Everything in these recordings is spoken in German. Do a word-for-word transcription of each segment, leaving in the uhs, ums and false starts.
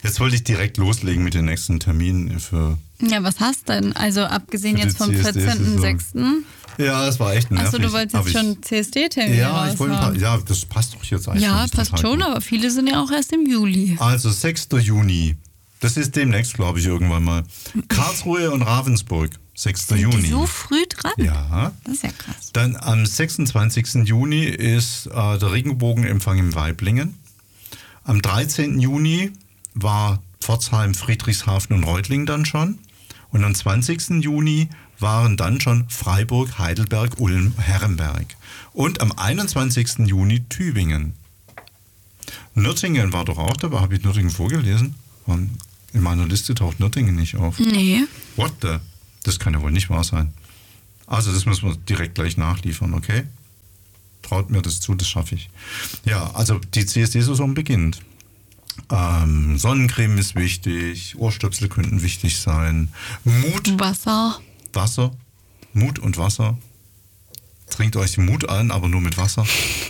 Jetzt wollte ich direkt loslegen mit den nächsten Terminen für... Ja, was hast du denn? Also abgesehen jetzt vom vierzehnten sechsten Ja, das war echt nervig. Achso, du wolltest jetzt schon C S D-Termine Ja, ich wollte ein paar, ja, das passt doch jetzt eigentlich. Ja, passt schon, gut. Aber viele sind ja auch erst im Juli. Also sechster Juni. Das ist demnächst, glaube ich, irgendwann mal. Karlsruhe und Ravensburg. sechster Sind Juni. Die so früh dran? Ja. Das ist ja krass. Dann am sechsundzwanzigsten Juni ist äh, der Regenbogenempfang in Waiblingen. Am dreizehnten Juni war Pforzheim, Friedrichshafen und Reutlingen dann schon. Und am zwanzigsten Juni waren dann schon Freiburg, Heidelberg, Ulm, Herrenberg. Und am einundzwanzigsten Juni Tübingen. Nürtingen war doch auch dabei. Habe ich Nürtingen vorgelesen? In meiner Liste taucht Nürtingen nicht auf. Nee. What the? Das kann ja wohl nicht wahr sein. Also das müssen wir direkt gleich nachliefern, okay? Traut mir das zu, das schaffe ich. Ja, also die C S D-Saison beginnt. Ähm, Sonnencreme ist wichtig, Ohrstöpsel könnten wichtig sein. Mut. Wasser. Wasser. Mut und Wasser. Trinkt euch Mut ein, aber nur mit Wasser.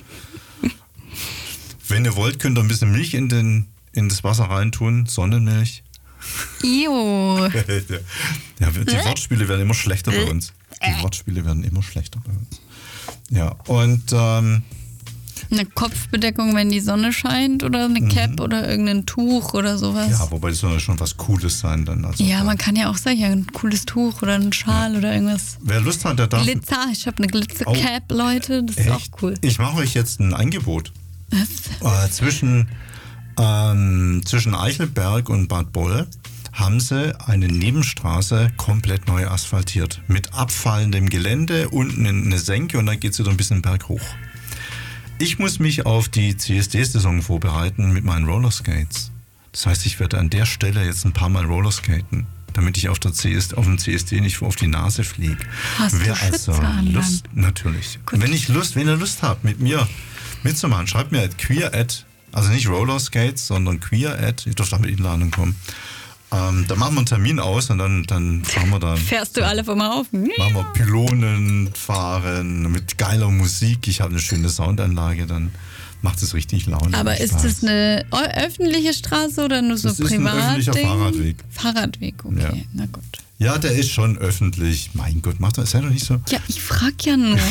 Wenn ihr wollt, könnt ihr ein bisschen Milch in, den, in das Wasser reintun. Sonnenmilch. Io. Ja, die Wortspiele werden immer schlechter bei uns. Die Wortspiele werden immer schlechter bei uns. Ja, und ähm, eine Kopfbedeckung, wenn die Sonne scheint, oder eine Cap mhm. oder irgendein Tuch oder sowas. Ja, wobei das soll ja schon was Cooles sein dann. Also ja, man kann ja auch sagen, ja, ein cooles Tuch oder ein Schal ja. oder irgendwas. Wer Lust hat, der darf... Glitzer, ich habe eine Glitzer-Cap, oh, Leute, das echt? Ist auch cool. Ich mache euch jetzt ein Angebot. Was? Äh, zwischen, ähm, zwischen Eichelberg und Bad Boll haben sie eine Nebenstraße komplett neu asphaltiert. Mit abfallendem Gelände, unten eine Senke und dann geht es wieder ein bisschen berghoch. Ich muss mich auf die C S D-Saison vorbereiten mit meinen Rollerskates. Das heißt, ich werde an der Stelle jetzt ein paar Mal Rollerskaten, damit ich auf, der C S D, auf dem C S D nicht auf die Nase fliege. Hast Wer du Schütze also an Lust, natürlich. Gut. Wenn ich Lust, wenn ihr Lust habt, mit mir mitzumachen, schreibt mir at queer at, also nicht Rollerskates, sondern queer at, ich darf da mit Einladung kommen. Ähm, dann machen wir einen Termin aus und dann, dann fahren wir da. Fährst du alle vom Haufen? Machen wir Pylonen fahren mit geiler Musik. Ich habe eine schöne Soundanlage, dann macht es richtig Laune. Aber ist das eine öffentliche Straße oder nur so das privat? Das ist ein öffentlicher Ding? Fahrradweg. Fahrradweg, okay, ja. Na gut. Ja, der ist schon öffentlich. Mein Gott, macht das, sei doch nicht so. Ja, ich frag ja nur.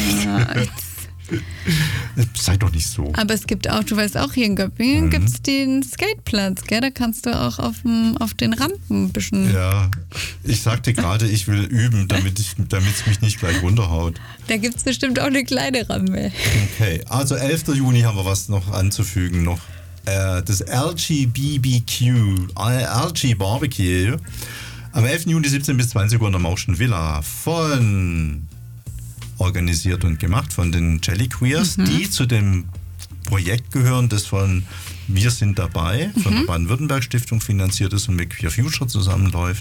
Sei doch nicht so. Aber es gibt auch, du weißt auch, hier in Göppingen mhm. gibt es den Skateplatz, gell? Da kannst du auch auf, dem, auf den Rampen ein bisschen... Ja, ich sagte gerade, ich will üben, damit es mich nicht gleich runterhaut. Da gibt es bestimmt auch eine kleine Rampe. Okay, also elfter Juni haben wir was noch anzufügen. Noch äh, das L G B B Q, L G Barbecue, am elften Juni siebzehn bis zwanzig Uhr in der Mauschen Villa von... organisiert und gemacht von den Jelly Queers, mhm. die zu dem Projekt gehören, das von Wir sind dabei, von mhm. der Baden-Württemberg-Stiftung finanziert ist und mit Queer Future zusammenläuft.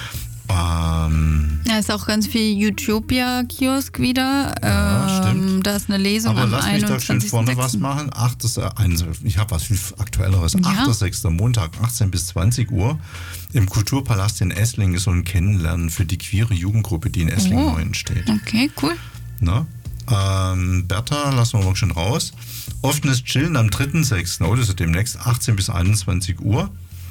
Ähm, ja, ist auch ganz viel Utopia-Kiosk wieder. Ja, ähm, stimmt. Da ist eine Lesung Aber am lass mich da schön vorne sechsten was machen. achter, ich habe was viel Aktuelleres. Ja. achter sechster Montag, achtzehn bis zwanzig Uhr im Kulturpalast in Esslingen ist so ein Kennenlernen für die queere Jugendgruppe, die in Esslingen neu entsteht. Okay, cool. Na? Ähm, Bertha, lassen wir mal schon raus. Offenes Chillen am dritten sechsten Oh, das ist demnächst achtzehn bis einundzwanzig Uhr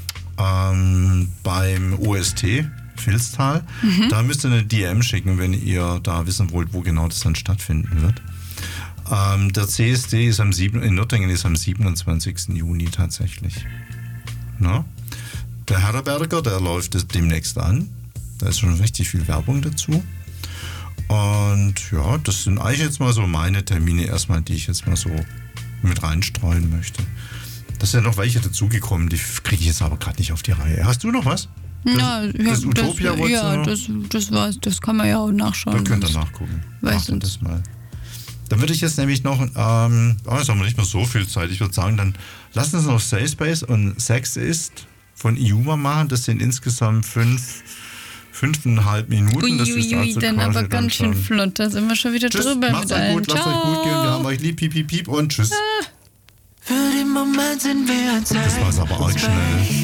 ähm, beim O S T Vilstal. Mhm. Da müsst ihr eine D M schicken, wenn ihr da wissen wollt, wo genau das dann stattfinden wird. Ähm, der C S D ist am sieben, in Nürtingen ist am siebenundzwanzigsten Juni tatsächlich. Na? Der Herderberger, der läuft das demnächst an. Da ist schon richtig viel Werbung dazu. Und ja, das sind eigentlich jetzt mal so meine Termine erstmal, die ich jetzt mal so mit reinstreuen möchte. Da sind ja noch welche dazugekommen, die kriege ich jetzt aber gerade nicht auf die Reihe. Hast du noch was? Das, ja, das ja, Utopia das, ja das, das, war's, das kann man ja auch nachschauen. Da könnt ihr nachgucken. Weißt du das mal. Dann würde ich jetzt nämlich noch, ähm, oh, jetzt haben wir nicht mehr so viel Zeit. Ich würde sagen, dann lassen uns noch Safe Space und Sex ist von Iuma machen. Das sind insgesamt fünf Fünfeinhalb Minuten, das ist Uiuiui, also dann aber dann ganz schön flott, da sind wir schon wieder tschüss, drüber. Macht's euch gut, lasst euch gut gehen, wir haben euch lieb, piep, piep, piep und tschüss. Ah. Für den Moment sind wir ein Das war's aber arg schnell.